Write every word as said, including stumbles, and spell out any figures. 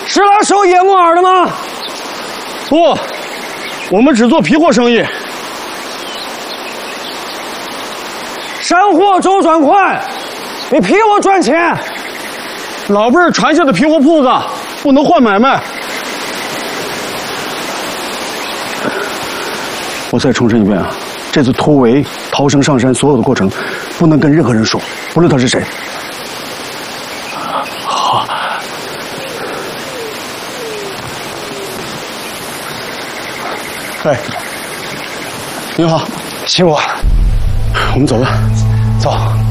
是来收野木耳的吗？ 不，我们只做皮货生意。 山货周转快，比皮货赚钱。 老辈儿传下的皮货铺子，不能换买卖。我再重申一遍啊，这次突围、逃生上山所有的过程，不能跟任何人说，不论他是谁。好。哎，您好， 辛苦了， 我们走吧。 走。